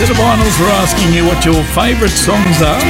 Set of Vinyls, we're asking you what your favourite songs are,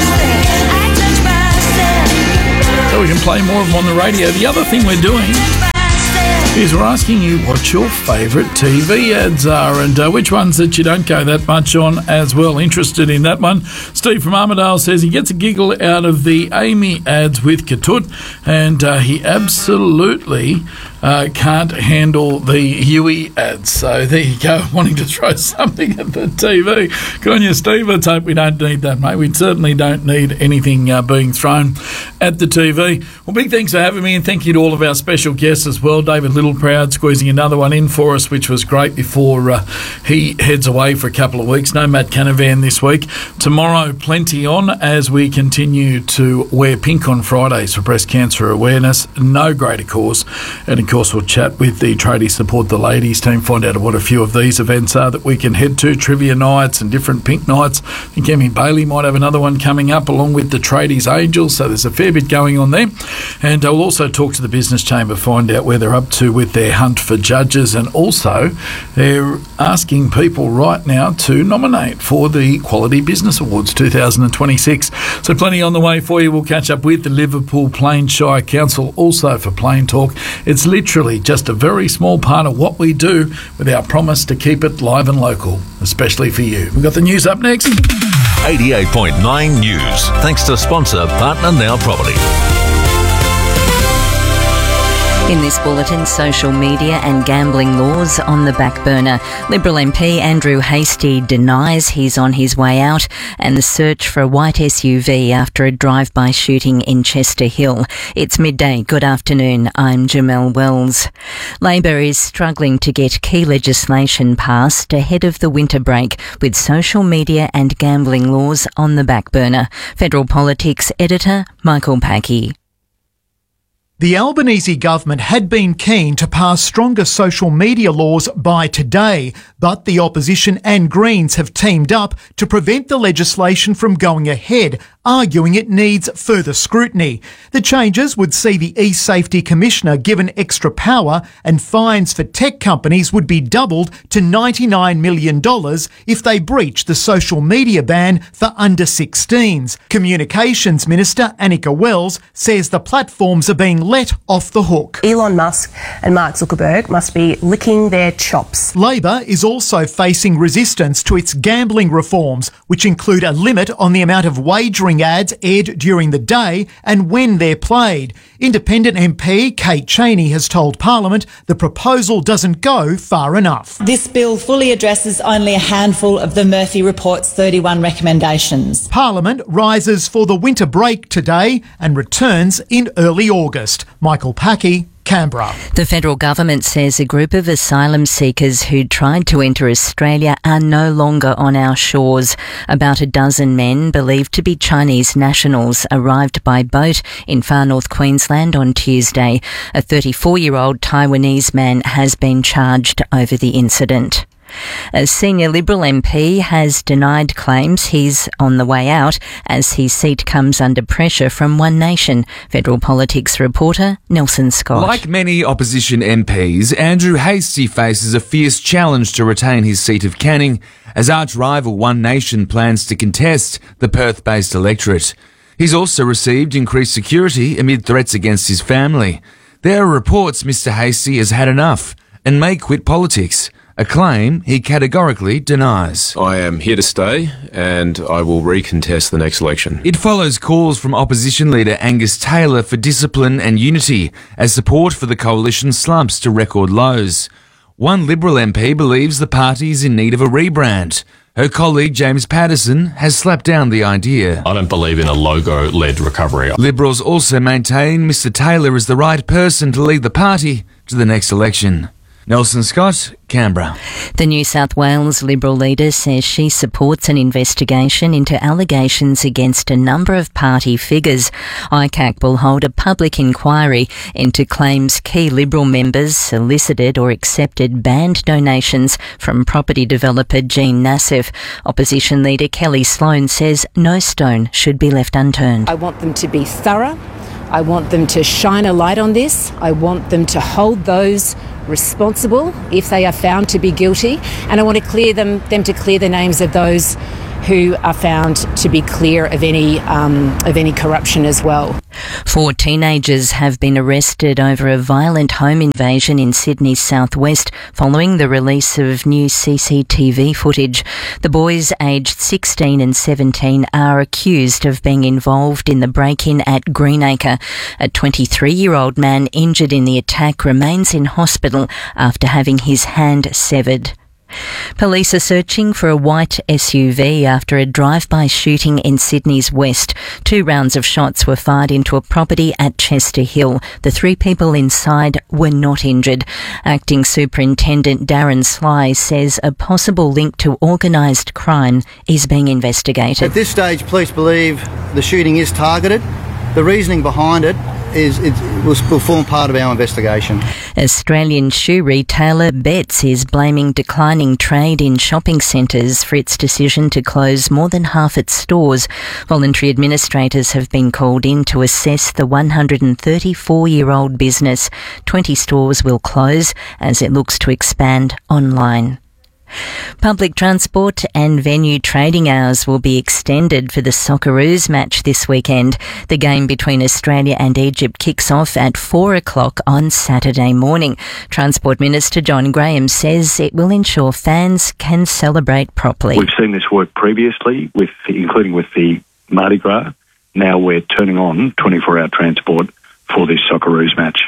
so we can play more of them on the radio. The other thing we're doing is we're asking you what your favourite TV ads are and which ones that you don't go that much on as well. Interested in that one? Steve from Armidale says he gets a giggle out of the Amy ads with Katut, and he absolutely can't handle the Huey ads. So there you go, wanting to throw something at the TV. Good on you, Steve. Let's hope we don't need that, mate. We certainly don't need anything being thrown at the TV. Well, big thanks for having me, and thank you to all of our special guests as well. David Littleproud squeezing another one in for us, which was great before he heads away for a couple of weeks. No Matt Canavan this week. Tomorrow, plenty on as we continue to wear pink on Fridays for breast cancer awareness. No greater cause. And of course, we'll chat with the Tradie Support the Ladies team, find out what a few of these events are that we can head to, trivia nights and different pink nights. I think Emmy Bailey might have another one coming up along with the Tradies Angels, so there's a fair bit going on there. And we'll also talk to the Business Chamber, find out where they're up to with their hunt for judges, and also they're asking people right now to nominate for the Quality Business Awards 2026. So plenty on the way for you. We'll catch up with the Liverpool Plains Shire Council also for Plain Talk. It's literally just a very small part of what we do with our promise to keep it live and local, especially for you. We've got the news up next. 88.9 News, thanks to sponsor Partner Now Property. In this bulletin, social media and gambling laws on the back burner. Liberal MP Andrew Hastie denies he's on his way out, and the search for a white SUV after a drive-by shooting in Chester Hill. It's midday. Good afternoon. I'm Jamelle Wells. Labor is struggling to get key legislation passed ahead of the winter break, with social media and gambling laws on the back burner. Federal Politics editor Michael Packey. The Albanese government had been keen to pass stronger social media laws by today, but the opposition and Greens have teamed up to prevent the legislation from going ahead, arguing it needs further scrutiny. The changes would see the e-Safety Commissioner given extra power, and fines for tech companies would be doubled to $99 million if they breach the social media ban for under 16s. Communications Minister Annika Wells says the platforms are being let off the hook. Elon Musk and Mark Zuckerberg must be licking their chops. Labor is also facing resistance to its gambling reforms, which include a limit on the amount of wagering ads aired during the day and when they're played. Independent MP Kate Chaney has told Parliament the proposal doesn't go far enough. This bill fully addresses only a handful of the Murphy Report's 31 recommendations. Parliament rises for the winter break today and returns in early August. Michael Packey, Canberra. The federal government says a group of asylum seekers who tried to enter Australia are no longer on our shores. About a dozen men believed to be Chinese nationals arrived by boat in far north Queensland on Tuesday. A 34-year-old Taiwanese man has been charged over the incident. A senior Liberal MP has denied claims he's on the way out as his seat comes under pressure from One Nation. Federal Politics reporter Nelson Scott. Like many opposition MPs, Andrew Hastie faces a fierce challenge to retain his seat of Canning as arch-rival One Nation plans to contest the Perth-based electorate. He's also received increased security amid threats against his family. There are reports Mr Hastie has had enough and may quit politics, a claim he categorically denies. I am here to stay and I will recontest the next election. It follows calls from opposition leader Angus Taylor for discipline and unity as support for the coalition slumps to record lows. One Liberal MP believes the party is in need of a rebrand. Her colleague James Patterson has slapped down the idea. I don't believe in a logo-led recovery. Liberals also maintain Mr Taylor is the right person to lead the party to the next election. Nelson Scott, Canberra. The New South Wales Liberal leader says she supports an investigation into allegations against a number of party figures. ICAC will hold a public inquiry into claims key Liberal members solicited or accepted banned donations from property developer Jean Nassif. Opposition leader Kelly Sloan says no stone should be left unturned. I want them to be thorough. I want them to shine a light on this. I want them to hold those responsible if they are found to be guilty, and I want to clear them to clear the names of those who are found to be clear of any corruption as well. 4 teenagers have been arrested over a violent home invasion in Sydney's southwest following the release of new CCTV footage. The boys aged 16 and 17 are accused of being involved in the break-in at Greenacre. A 23-year-old man injured in the attack remains in hospital after having his hand severed. Police are searching for a white SUV after a drive-by shooting in Sydney's west. 2 rounds of shots were fired into a property at Chester Hill. The 3 people inside were not injured. Acting Superintendent Darren Sly says a possible link to organised crime is being investigated. At this stage, police believe the shooting is targeted. The reasoning behind it will form part of our investigation. Australian shoe retailer Betts is blaming declining trade in shopping centres for its decision to close more than half its stores. Voluntary administrators have been called in to assess the 134-year-old business. 20 stores will close as it looks to expand online. Public transport and venue trading hours will be extended for the Socceroos match this weekend. The game between Australia and Egypt kicks off at 4 o'clock on Saturday morning. Transport Minister John Graham says it will ensure fans can celebrate properly. We've seen this work previously, including with the Mardi Gras. Now we're turning on 24-hour transport for this Socceroos match.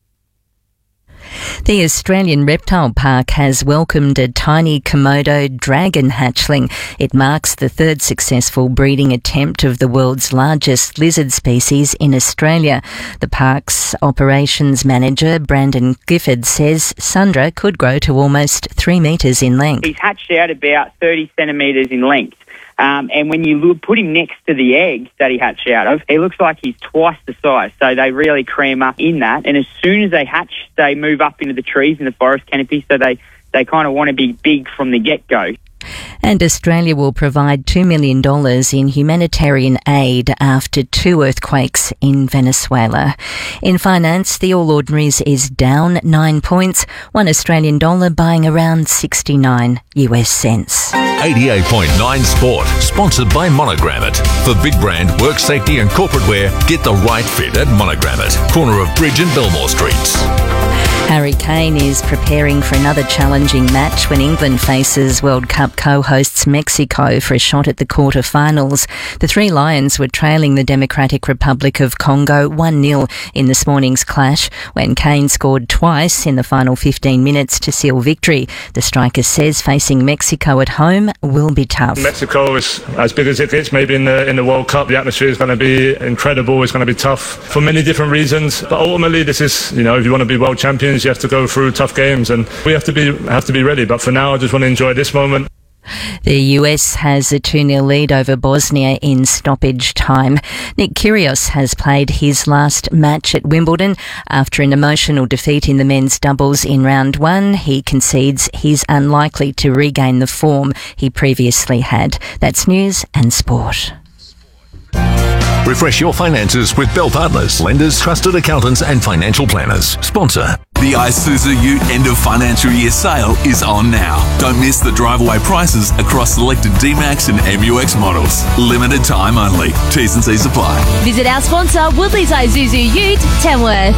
The Australian Reptile Park has welcomed a tiny Komodo dragon hatchling. It marks the 3rd successful breeding attempt of the world's largest lizard species in Australia. The park's operations manager, Brandon Gifford, says Sundra could grow to almost 3 metres in length. He's hatched out about 30 centimetres in length. And when you put him next to the egg that he hatched out of, he looks like he's twice the size. So they really cram up in that. And as soon as they hatch, they move up into the trees in the forest canopy. So they kind of want to be big from the get-go. And Australia will provide $2 million in humanitarian aid after 2 earthquakes in Venezuela. In finance, the All Ordinaries is down 9 points, $1 Australian dollar buying around 69 US cents. 88.9 Sport, sponsored by Monogram It. For big brand, work safety and corporate wear, get the right fit at Monogram It, corner of Bridge and Belmore Streets. Harry Kane is preparing for another challenging match when England faces World Cup co-hosts Mexico for a shot at the quarter-finals. The 3 Lions were trailing the Democratic Republic of Congo 1-0 in this morning's clash when Kane scored twice in the final 15 minutes to seal victory. The striker says facing Mexico at home will be tough. Mexico is as big as it gets maybe in the World Cup. The atmosphere is going to be incredible. It's going to be tough for many different reasons. But ultimately, this is, if you want to be world champions, you have to go through tough games, and we have to be ready. But for now, I just want to enjoy this moment. The US has a 2-0 lead over Bosnia in stoppage time. Nick Kyrgios has played his last match at Wimbledon. After an emotional defeat in the men's doubles in round 1, he concedes he's unlikely to regain the form he previously had. That's news and sport. Refresh your finances with Bell Partners, lenders, trusted accountants and financial planners. Sponsor. The Isuzu Ute end of financial year sale is on now. Don't miss the drive-away prices across selected D-Max and MUX models. Limited time only. T's and C's apply. Visit our sponsor, Woodley's Isuzu Ute, Tamworth.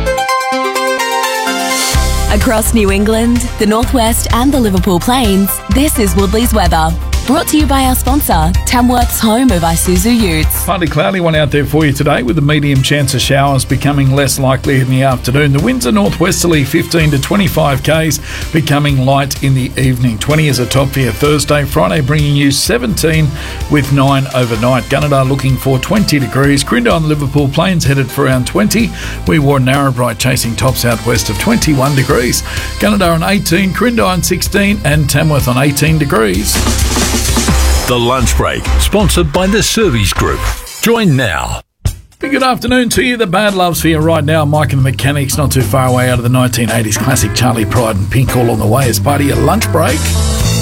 Across New England, the Northwest and the Liverpool Plains, this is Woodley's weather. Brought to you by our sponsor, Tamworth's home of Isuzu Utes. Partly cloudy one out there for you today, with a medium chance of showers becoming less likely in the afternoon. The winds are northwesterly 15 to 25 k's, becoming light in the evening. 20 is a top for your Thursday. Friday bringing you 17 with 9 overnight. Gunnedah looking for 20 degrees. Grindon and Liverpool Plains headed for around 20. We wore Narrabri chasing tops out west of 21 degrees. Gunnedah on 18, Grindon 16 and Tamworth on 18 degrees. The Lunch Break, sponsored by the Servies Group. Join now. Good afternoon to you. The bad loves for you right now. Mike and the Mechanics, not too far away out of the 1980s classic Charlie Pride and Pink all on the way as part of your lunch break.